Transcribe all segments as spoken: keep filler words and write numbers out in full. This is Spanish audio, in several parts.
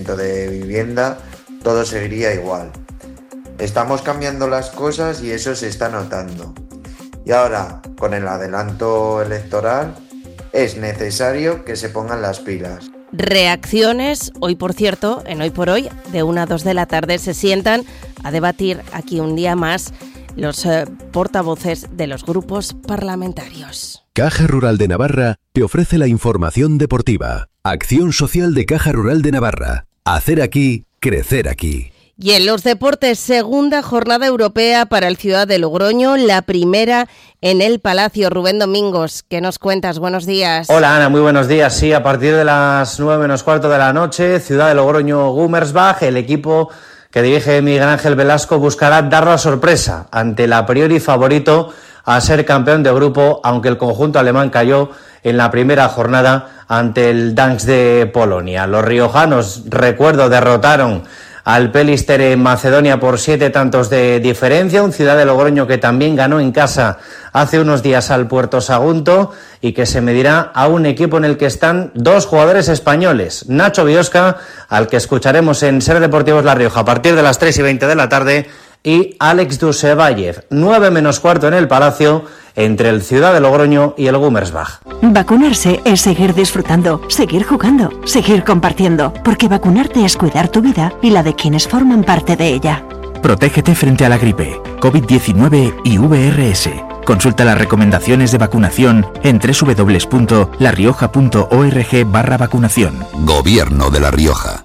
de vivienda, todo seguiría igual. Estamos cambiando las cosas y eso se está notando. Y ahora, con el adelanto electoral, es necesario que se pongan las pilas. Reacciones, hoy por cierto, en Hoy por Hoy, de una a dos de la tarde, se sientan a debatir aquí un día más los eh, portavoces de los grupos parlamentarios. Caja Rural de Navarra te ofrece la información deportiva. Acción social de Caja Rural de Navarra. Hacer aquí, crecer aquí. Y en los deportes, segunda jornada europea para el Ciudad de Logroño, la primera en el Palacio. Rubén Domingos, ¿qué nos cuentas? Buenos días. Hola Ana, muy buenos días. Sí, a partir de las nueve menos cuarto de la noche, Ciudad de Logroño Gummersbach, el equipo que dirige Miguel Ángel Velasco buscará dar la sorpresa ante el a priori favorito a ser campeón de grupo, aunque el conjunto alemán cayó en la primera jornada ante el Dansk de Polonia. Los riojanos, recuerdo, derrotaron al Pelister en Macedonia por siete tantos de diferencia, un Ciudad de Logroño que también ganó en casa hace unos días al Puerto Sagunto y que se medirá a un equipo en el que están dos jugadores españoles, Nacho Biosca, al que escucharemos en Ser Deportivos La Rioja a partir de las tres y veinte de la tarde, y Alex Dusevayev, nueve menos cuarto en el Palacio, entre el Ciudad de Logroño y el Gummersbach. Vacunarse es seguir disfrutando, seguir jugando, seguir compartiendo, porque vacunarte es cuidar tu vida y la de quienes forman parte de ella. Protégete frente a la gripe, COVID diecinueve y V R S. Consulta las recomendaciones de vacunación en doble u doble u doble u punto la rioja punto org barra vacunación. Gobierno de La Rioja.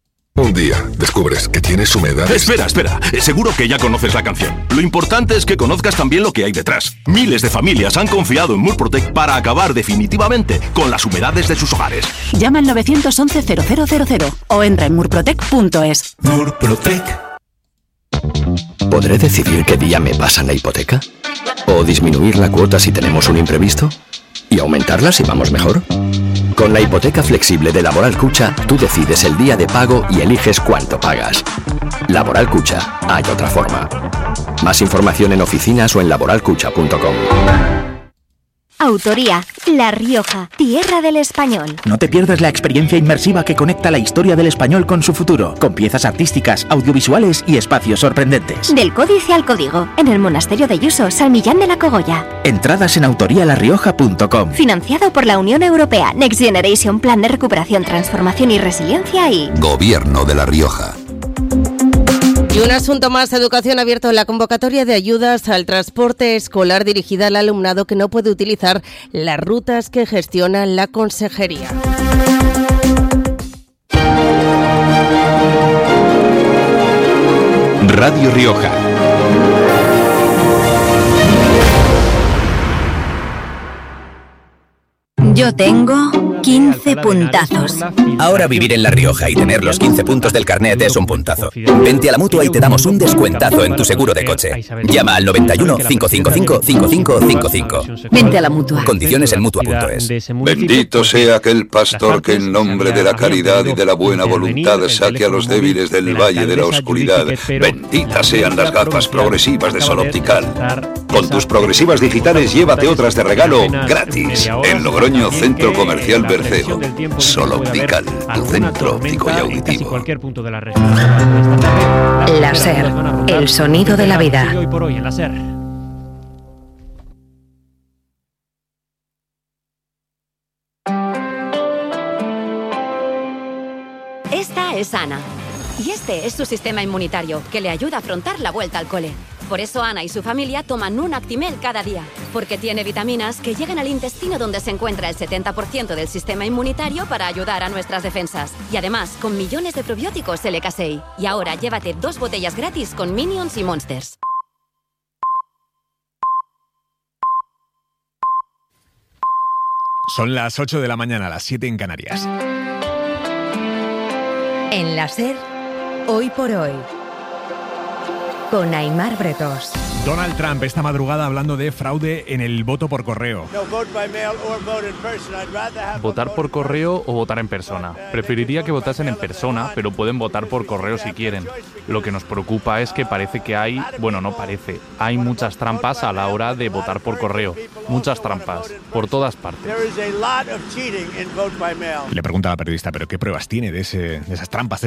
Un día descubres que tienes humedad. Espera, espera. Seguro que ya conoces la canción. Lo importante es que conozcas también lo que hay detrás. Miles de familias han confiado en Murprotec para acabar definitivamente con las humedades de sus hogares. Llama al nueve once cero cero cero cero o entra en murprotec punto es. Murprotec. ¿Podré decidir qué día me pasan la hipoteca? ¿O disminuir la cuota si tenemos un imprevisto? ¿Y aumentarla si vamos mejor? Con la hipoteca flexible de Laboral Cucha, tú decides el día de pago y eliges cuánto pagas. Laboral Cucha, hay otra forma. Más información en oficinas o en laboral cucha punto com. Autoría, La Rioja, tierra del español. No te pierdas la experiencia inmersiva que conecta la historia del español con su futuro, con piezas artísticas, audiovisuales y espacios sorprendentes. Del códice al código, en el monasterio de Yuso, San Millán de la Cogolla. Entradas en autoría la rioja punto com. Financiado por la Unión Europea, Next Generation, Plan de Recuperación, Transformación y Resiliencia y... Gobierno de La Rioja. Y un asunto más, Educación ha abierto la convocatoria de ayudas al transporte escolar dirigida al alumnado que no puede utilizar las rutas que gestiona la Consejería. Radio Rioja. Yo tengo quince puntazos. Ahora vivir en La Rioja y tener los quince puntos del carnet es un puntazo. Vente a la Mutua y te damos un descuentazo en tu seguro de coche. Llama al noventa y uno, cinco cinco cinco, cinco cinco cinco cinco. Vente a la Mutua. Condiciones en mutua punto es. Bendito sea aquel pastor que en nombre de la caridad y de la buena voluntad saque a los débiles del valle de la oscuridad. Benditas sean las gafas progresivas de Sol Optical. Con tus progresivas digitales llévate otras de regalo gratis. En Logroño, Centro Comercial Berceo. Sol Optical, tu centro óptico y auditivo. La SER, el sonido de la vida. Esta es Ana. Y este es su sistema inmunitario, que le ayuda a afrontar la vuelta al cole. Por eso Ana y su familia toman un Actimel cada día, porque tiene vitaminas que llegan al intestino donde se encuentra el setenta por ciento del sistema inmunitario para ayudar a nuestras defensas. Y además, con millones de probióticos L K seis. Y ahora llévate dos botellas gratis con Minions y Monsters. Son las ocho de la mañana, las siete en Canarias. En la SER, Hoy por Hoy, con Aimar Bretos. Donald Trump esta madrugada hablando de fraude en el voto por correo. Votar por correo o votar en persona. Preferiría que votasen en persona, pero pueden votar por correo si quieren. Lo que nos preocupa es que parece que hay, bueno, no parece, hay muchas trampas a la hora de votar por correo. Muchas trampas, por todas partes. Le pregunta a la periodista, ¿pero qué pruebas tiene de, ese, de esas trampas?